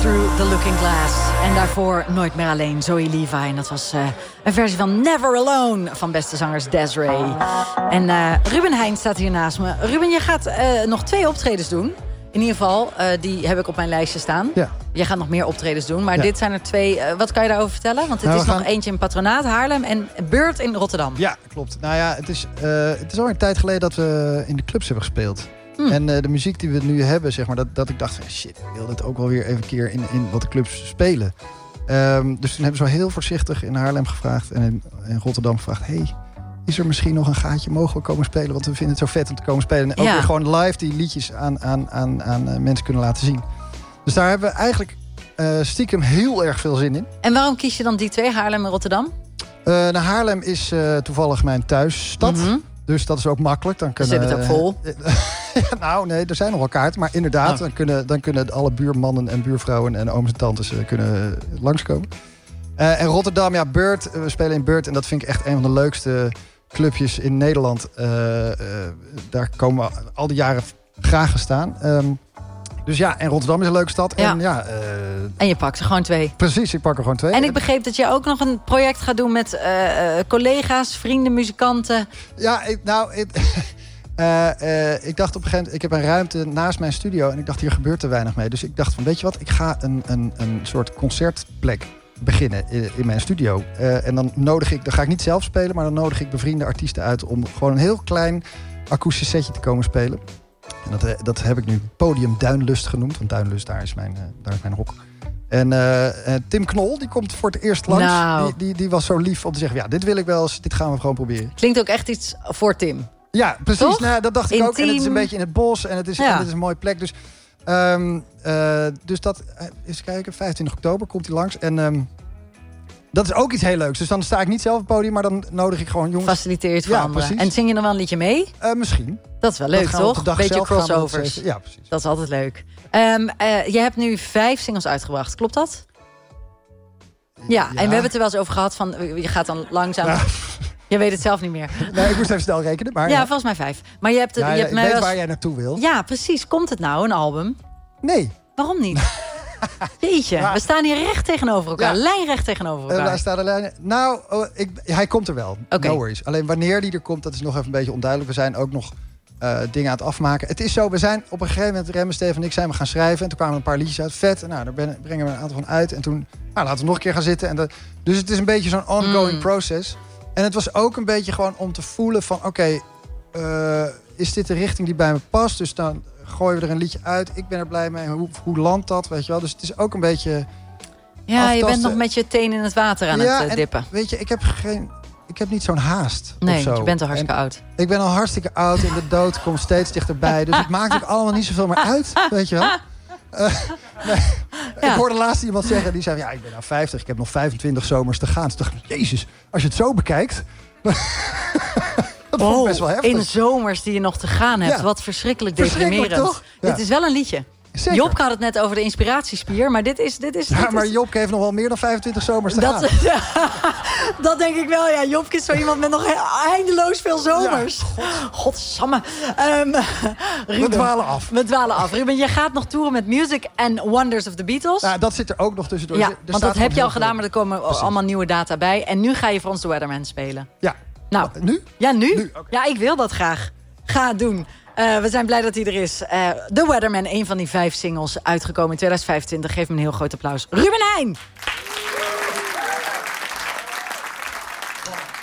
Through the Looking Glass. En daarvoor Nooit meer alleen, Zoe Levi. En dat was een versie van Never Alone van beste zangers Desiree. En Ruben Heijn staat hier naast me. Ruben, je gaat nog 2 optredens doen. In ieder geval, die heb ik op mijn lijstje staan. Ja. Jij gaat nog meer optredens doen, maar dit zijn er 2. Wat kan je daarover vertellen? Want het is nog eentje in Patronaat, Haarlem en Beurt in Rotterdam. Ja, klopt. Nou ja, het is al een tijd geleden dat we in de clubs hebben gespeeld. En de muziek die we nu hebben, zeg maar, dat ik dacht van shit, ik wil dit ook wel weer even een keer in wat de clubs spelen. Dus toen hebben ze wel heel voorzichtig in Haarlem gevraagd en in Rotterdam gevraagd, hey, is er misschien nog een gaatje, mogen we komen spelen? Want we vinden het zo vet om te komen spelen. En ook weer gewoon live die liedjes aan mensen kunnen laten zien. Dus daar hebben we eigenlijk stiekem heel erg veel zin in. En waarom kies je dan die 2, Haarlem en Rotterdam? Haarlem is toevallig mijn thuisstad. Mm-hmm. Dus dat is ook makkelijk. Dan kunnen, ze hebben het ook vol. Nou, nee, er zijn nog wel kaarten. Maar inderdaad, dan kunnen alle buurmannen en buurvrouwen en ooms en tantes kunnen langskomen. En Rotterdam, ja, Beurt. We spelen in Beurt. En dat vind ik echt een van de leukste clubjes in Nederland. Daar komen we al die jaren graag gestaan. Dus ja, en Rotterdam is een leuke stad. Ja. En je pakt er gewoon 2. Precies, ik pak er gewoon 2. En ik begreep dat je ook nog een project gaat doen met collega's, vrienden, muzikanten. Ja, ik dacht op een gegeven moment, ik heb een ruimte naast mijn studio en ik dacht, hier gebeurt te weinig mee. Dus ik dacht van, weet je wat, ik ga een soort concertplek beginnen in mijn studio. En dan ga ik niet zelf spelen, maar dan nodig ik bevriende artiesten uit om gewoon een heel klein akoestisch setje te komen spelen. En dat heb ik nu Podium Duinlust genoemd. Want Duinlust, daar is mijn hok. En Tim Knol, die komt voor het eerst langs. Nou. Die was zo lief om te zeggen, ja, dit wil ik wel eens. Dit gaan we gewoon proberen. Klinkt ook echt iets voor Tim. Ja, precies. Nou, dat dacht ik ook. En het is een beetje in het bos. En het is een mooie plek. Dus dat, eens kijken, 25 oktober komt hij langs. En dat is ook iets heel leuks. Dus dan sta ik niet zelf op het podium, maar dan nodig ik gewoon jongens. Faciliteert voor anderen. En zing je dan wel een liedje mee? Misschien. Dat is wel leuk, toch? Beetje crossovers. Ja, precies. Dat is altijd leuk. Je hebt nu 5 singles uitgebracht. Klopt dat? Ja, en we hebben het er wel eens over gehad van, je gaat dan langzaam. Ja. Je weet het zelf niet meer. Nee, ik moest even snel rekenen. Maar ja, volgens mij 5. Maar je hebt ik weet waar jij naartoe wil. Ja, precies. Komt het nou, een album? Nee. Waarom niet? Jeetje, we staan hier recht tegenover elkaar. Ja. Lijnrecht tegenover elkaar. Daar staat de lijn. Nou, hij komt er wel. Okay. No worries. Alleen wanneer die er komt, dat is nog even een beetje onduidelijk. We zijn ook nog dingen aan het afmaken. Het is zo, we zijn op een gegeven moment, Remme, Steven en ik, zijn we gaan schrijven. En toen kwamen er een paar liedjes uit. Vet. En daar brengen we een aantal van uit. En toen, laten we nog een keer gaan zitten. Dus het is een beetje zo'n ongoing process. En het was ook een beetje gewoon om te voelen van, oké, is dit de richting die bij me past? Dus dan gooien we er een liedje uit. Ik ben er blij mee. Hoe landt dat? Weet je wel? Dus het is ook een beetje. Ja, aftasten. Je bent nog met je teen in het water aan het dippen. Weet je, ik heb niet zo'n haast. Nee, je bent al hartstikke oud. Ik ben al hartstikke oud en de dood komt steeds dichterbij. Dus het maakt ook allemaal niet zoveel meer uit. Weet je wel? Nee. Ja. Ik hoorde laatst iemand zeggen, die zei, ja, ik ben nou 50, ik heb nog 25 zomers te gaan. Toen dacht ik, jezus, als je het zo bekijkt. Dat vond ik best wel heftig. In zomers die je nog te gaan hebt. Ja. Wat verschrikkelijk deprimerend. Toch? Ja. Dit is wel een liedje. Zeker. Job had het net over de inspiratiespier, maar dit is maar Job heeft nog wel meer dan 25 zomers te gaan. Dat denk ik wel, ja. Job is zo iemand met nog eindeloos veel zomers. Ja, Godsamme. We dwalen af. Ruben, je gaat nog toeren met Music and Wonders of the Beatles. Ja, dat zit er ook nog tussendoor. Ja, want dat heb je al gedaan, maar er komen allemaal nieuwe data bij. En nu ga je voor ons The Weatherman spelen. Ja. Nou, nu? Ja, nu? Okay. Ja, ik wil dat graag. Ga het doen. We zijn blij dat hij er is. The Weatherman, een van die 5 singles uitgekomen in 2025. Geef hem een heel groot applaus. Ruben Heijn!